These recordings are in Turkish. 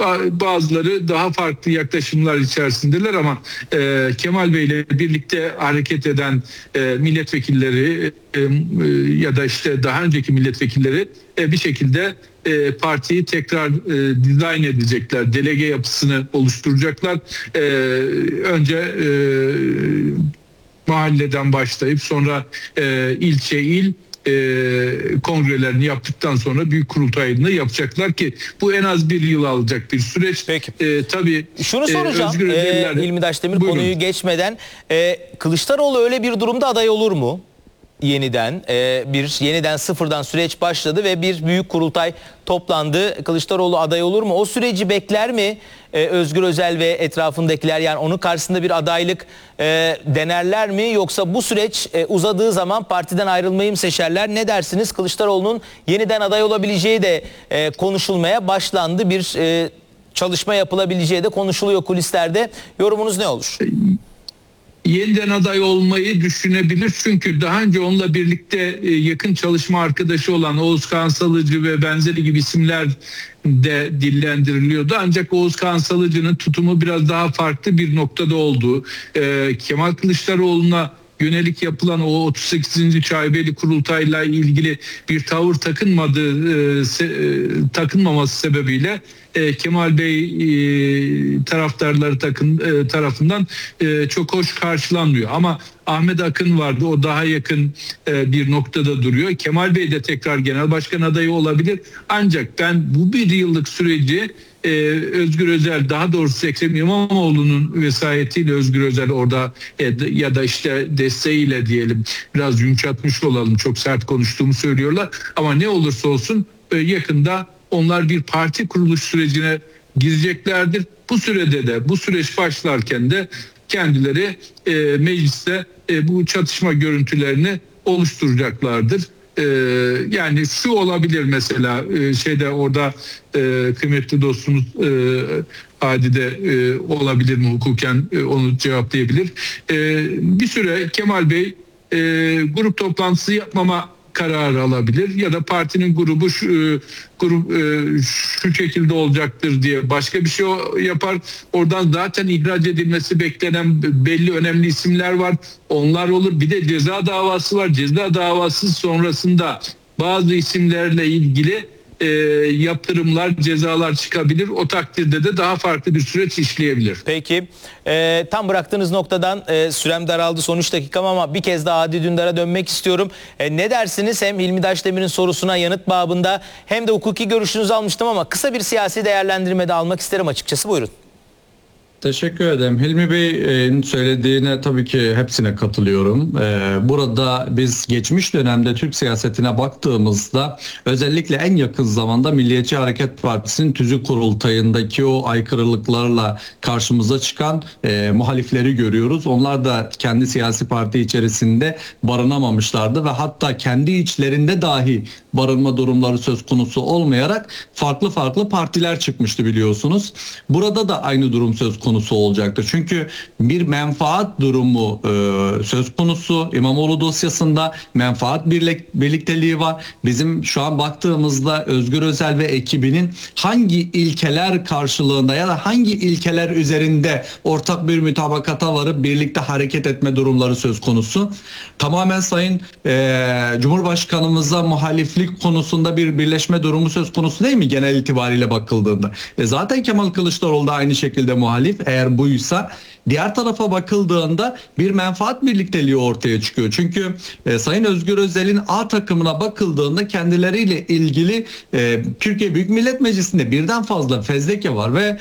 Bazıları daha farklı yaklaşımlar içerisindeler ama Kemal Bey ile birlikte hareket eden milletvekilleri ya da işte daha önceki milletvekilleri bir şekilde partiyi tekrar dizayn edecekler. Delege yapısını oluşturacaklar. Önce mahalleden başlayıp sonra ilçe, il kongrelerini yaptıktan sonra büyük kurultayını yapacaklar ki bu en az bir yıl alacak bir süreç. Peki. Tabii. Şunu soracağım Hilmi Daşdemir, buyurun. konuyu geçmeden. Kılıçdaroğlu öyle bir durumda aday olur mu? Yeniden sıfırdan süreç başladı ve bir büyük kurultay toplandı. Kılıçdaroğlu aday olur mu? O süreci bekler mi Özgür Özel ve etrafındakiler? Yani onun karşısında bir adaylık denerler mi? Yoksa bu süreç uzadığı zaman partiden ayrılmayı mı seçerler? Ne dersiniz? Kılıçdaroğlu'nun yeniden aday olabileceği de konuşulmaya başlandı. Bir çalışma yapılabileceği de konuşuluyor kulislerde. Yorumunuz ne olur? Yeniden aday olmayı düşünebilir. Çünkü daha önce onunla birlikte yakın çalışma arkadaşı olan Oğuz Kansalıcı ve benzeri gibi isimler de dillendiriliyordu. Ancak Oğuz Kansalıcı'nın tutumu biraz daha farklı bir noktada oldu. Kemal Kılıçdaroğlu'na yönelik yapılan o 38. Şaibeli kurultayla ilgili bir tavır takınmaması sebebiyle Kemal Bey taraftarları tarafından çok hoş karşılanmıyor. Ama Ahmet Akın vardı. O daha yakın bir noktada duruyor. Kemal Bey de tekrar genel başkan adayı olabilir. Ancak ben bu bir yıllık süreci Özgür Özel, daha doğrusu Ekrem İmamoğlu'nun vesayetiyle Özgür Özel orada ya da işte desteğiyle diyelim, biraz yumuşatmış olalım, çok sert konuştuğumu söylüyorlar. Ama ne olursa olsun yakında onlar bir parti kuruluş sürecine gireceklerdir. Bu sürede de, bu süreç başlarken de kendileri mecliste bu çatışma görüntülerini oluşturacaklardır. Yani şu olabilir mesela, orada kıymetli dostumuz Hadi de olabilir mi hukuken, onu cevaplayabilir. Bir süre Kemal Bey grup toplantısı yapmama kararı alabilir ya da partinin grubu şu şekilde olacaktır diye başka bir şey yapar. Oradan zaten ihraç edilmesi beklenen belli önemli isimler var. Onlar olur. Bir de ceza davası var. Ceza davası sonrasında bazı isimlerle ilgili yaptırımlar, cezalar çıkabilir. O takdirde de daha farklı bir süreç işleyebilir. Peki. Tam bıraktığınız noktadan sürem daraldı, son 3 dakikam, ama bir kez daha Hadi Dündar'a dönmek istiyorum. Ne dersiniz? Hem Hilmi Daşdemir'in sorusuna yanıt babında hem de hukuki görüşünüzü almıştım ama kısa bir siyasi değerlendirme de almak isterim açıkçası. Buyurun. Teşekkür ederim. Hilmi Bey'in söylediğine tabii ki hepsine katılıyorum. Burada biz geçmiş dönemde Türk siyasetine baktığımızda özellikle en yakın zamanda Milliyetçi Hareket Partisi'nin tüzük kurultayındaki o aykırılıklarla karşımıza çıkan muhalifleri görüyoruz. Onlar da kendi siyasi parti içerisinde barınamamışlardı ve hatta kendi içlerinde dahi barınma durumları söz konusu olmayarak farklı partiler çıkmıştı, biliyorsunuz. Burada da aynı durum söz konusu olacaktır. Çünkü bir menfaat durumu söz konusu. İmamoğlu dosyasında menfaat birlikteliği var. Bizim şu an baktığımızda Özgür Özel ve ekibinin hangi ilkeler karşılığında ya da hangi ilkeler üzerinde ortak bir mütabakata varıp birlikte hareket etme durumları söz konusu. Tamamen Sayın Cumhurbaşkanımıza muhaliflik konusunda bir birleşme durumu söz konusu değil mi genel itibariyle bakıldığında? Zaten Kemal Kılıçdaroğlu da aynı şekilde muhalif, eğer buysa. Diğer tarafa bakıldığında bir menfaat birlikteliği ortaya çıkıyor. Çünkü Sayın Özgür Özel'in A takımına bakıldığında kendileriyle ilgili Türkiye Büyük Millet Meclisi'nde birden fazla fezleke var ve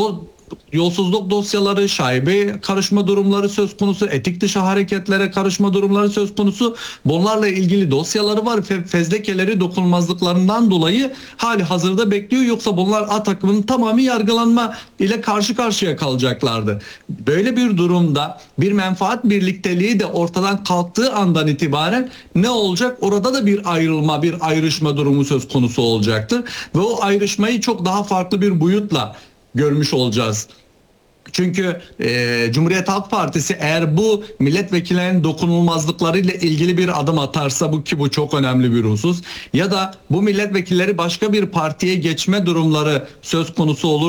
yolsuzluk dosyaları, şaibe karışma durumları söz konusu, etik dışı hareketlere karışma durumları söz konusu. Bunlarla ilgili dosyaları var. Fezlekeleri dokunulmazlıklarından dolayı hali hazırda bekliyor. Yoksa bunlar A takımının tamamı yargılanma ile karşı karşıya kalacaklardı. Böyle bir durumda bir menfaat birlikteliği de ortadan kalktığı andan itibaren ne olacak? Orada da bir ayrılma, bir ayrışma durumu söz konusu olacaktır. Ve o ayrışmayı çok daha farklı bir boyutla görmüş olacağız. Çünkü Cumhuriyet Halk Partisi eğer bu milletvekillerinin dokunulmazlıklarıyla ilgili bir adım atarsa, bu çok önemli bir husus, ya da bu milletvekilleri başka bir partiye geçme durumları söz konusu olur